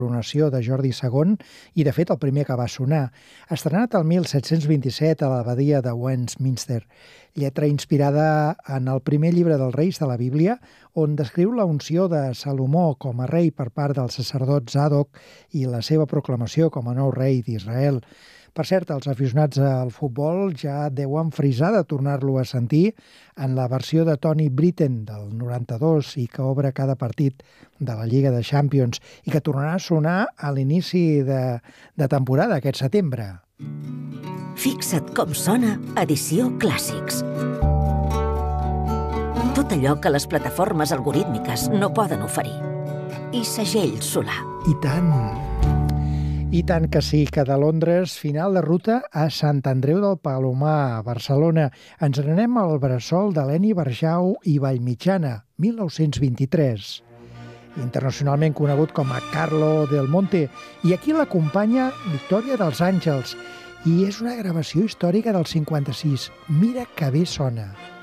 coronació de Jordi II i, de fet, el primer que va sonar. Estrenat el 1727 a l'abadia de Westminster. Lletra inspirada en el primer llibre dels Reis de la Bíblia, on descriu la unció de Salomó com a rei per part del sacerdot Zadok i la seva proclamació com a nou rei d'Israel. Per cert, els aficionats al futbol ja deuen frisar de tornar-lo a sentir en la versió de Tony Britten del 92 i que obre cada partit de la Lliga de Champions i que tornarà a sonar a l'inici de temporada aquest setembre. Fixa't com sona Edició Clàssics. Tot allò que les plataformes algorítmiques no poden oferir. I segell solar. I tant que sí, que de Londres, final de ruta a Sant Andreu del Palomar, a Barcelona. Ens n'anem al bressol d'Eleni Barjau i Vallmitjana, 1923. Internacionalment conegut com a Carlo del Monte, i aquí l'acompanya Victòria dels Àngels, i és una gravació històrica del 56. Mira que bé sona.